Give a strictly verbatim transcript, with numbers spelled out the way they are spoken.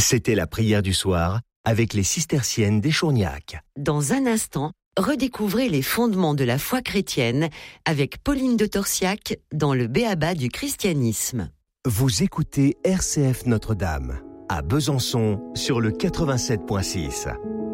C'était la prière du soir avec les cisterciennes d'Échourgnac. Dans un instant, redécouvrez les fondements de la foi chrétienne avec Pauline de Torsiac dans le B.A.B.A. du christianisme. Vous écoutez R C F Notre-Dame à Besançon sur le quatre-vingt-sept virgule six.